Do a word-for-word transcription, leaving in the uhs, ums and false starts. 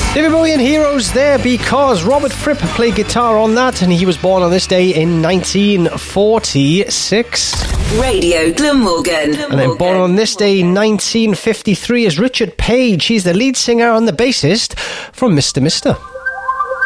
David Bowie and Heroes there because Robert Fripp played guitar on that, and he was born on this day in nineteen forty-six. Radio Glamorgan. And then born on this day in nineteen fifty-three is Richard Page. He's the lead singer and the bassist from Mister Mister.